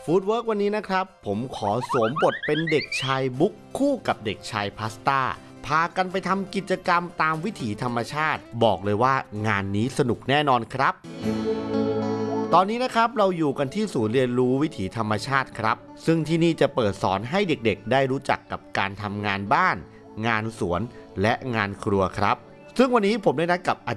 ฟู้ดเวิร์กวันนี้นะครับผมขอสวมบทเป็นเด็กชายบุ๊กคู่กับเด็กชายพาสต้าพากันไปทำกิจกรรมตามวิถีธรรมชาติบอกเลยว่างานนี้สนุกแน่นอนครับตอนนี้นะครับเราอยู่กันที่ศูนย์เรียนรู้วิถีธรรมชาติครับซึ่งที่นี่จะเปิดสอนให้เด็กๆได้รู้จักกับการทำงานบ้านงานสวนและงานครัวครับซึ่งวันนี้ผมได้นัดกับอา